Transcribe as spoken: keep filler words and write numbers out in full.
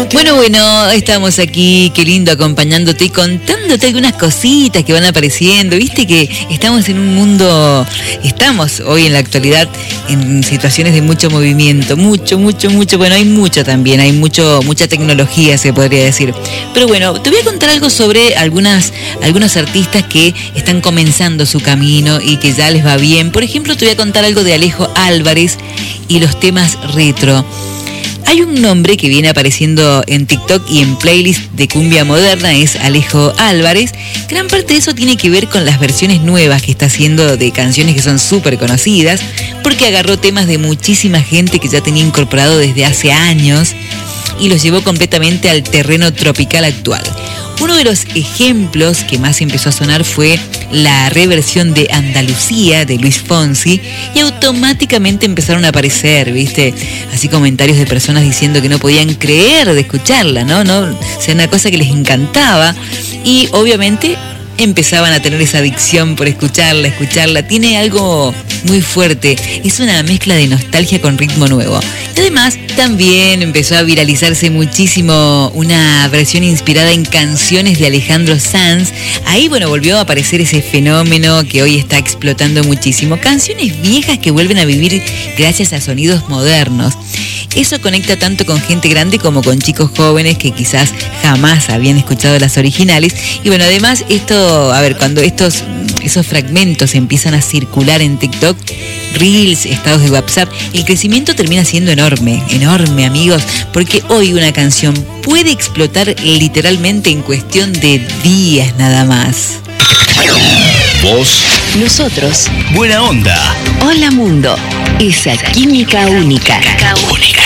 Bueno, bueno, estamos aquí, qué lindo, acompañándote y contándote algunas cositas que van apareciendo. Viste que estamos en un mundo, estamos hoy en la actualidad en situaciones de mucho movimiento, mucho, mucho, mucho. Bueno, hay mucho también, hay mucho, mucha tecnología, se podría decir. Pero bueno, te voy a contar algo sobre algunas, algunos artistas que están comenzando su camino y que ya les va bien. Por ejemplo, te voy a contar algo de Alejo Álvarez y los temas retro. Hay un nombre que viene apareciendo en TikTok y en playlist de cumbia moderna, es Alejo Álvarez. Gran parte de eso tiene que ver con las versiones nuevas que está haciendo de canciones que son súper conocidas, porque agarró temas de muchísima gente que ya tenía incorporado desde hace años y los llevó completamente al terreno tropical actual. Uno de los ejemplos que más empezó a sonar fue la reversión de Andalucía de Luis Fonsi y automáticamente empezaron a aparecer, ¿viste? Así comentarios de personas diciendo que no podían creer de escucharla, ¿no? ¿no? O sea, una cosa que les encantaba y obviamente empezaban a tener esa adicción por escucharla, escucharla. Tiene algo muy fuerte, es una mezcla de nostalgia con ritmo nuevo. Y además también empezó a viralizarse muchísimo una versión inspirada en canciones de Alejandro Sanz. Ahí, bueno, volvió a aparecer ese fenómeno que hoy está explotando muchísimo. Canciones viejas que vuelven a vivir gracias a sonidos modernos. Eso conecta tanto con gente grande como con chicos jóvenes que quizás jamás habían escuchado las originales. Y bueno, además esto, a ver, cuando estos esos fragmentos empiezan a circular en TikTok, Reels, estados de WhatsApp, el crecimiento termina siendo enorme, enorme, amigos, porque hoy una canción puede explotar literalmente en cuestión de días nada más. Vos, nosotros, buena onda. Hola Mundo, esa química única. Única.